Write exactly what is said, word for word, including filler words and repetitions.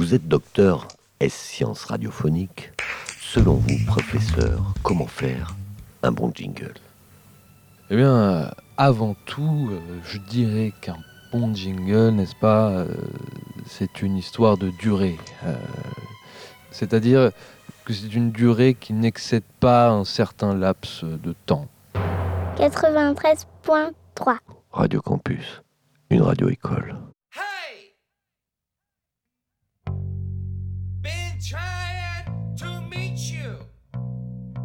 Vous êtes docteur, est-ce sciences radiophoniques? Selon vous, professeur, comment faire un bon jingle? Eh bien, euh, avant tout, euh, je dirais qu'un bon jingle, n'est-ce pas, euh, c'est une histoire de durée. Euh, c'est-à-dire que c'est une durée qui n'excède pas un certain laps de temps. quatre-vingt-treize point trois Radio Campus, une radio-école.